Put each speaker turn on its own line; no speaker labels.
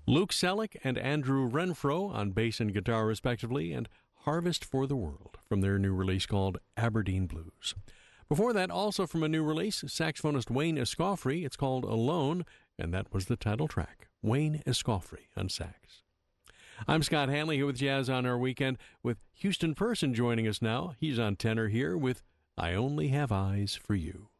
Luke Selleck and Andrew Renfro on bass and guitar, respectively, and Harvest for the World from their new release called Aberdeen Blues. Before that, also from a new release, saxophonist Wayne Escoffery. It's called Alone, and that was the title track. Wayne Escoffery on sax. I'm Scott Hanley here with Jazz on Our Weekend, with Houston Person joining us now. He's on tenor here with I Only Have Eyes for You.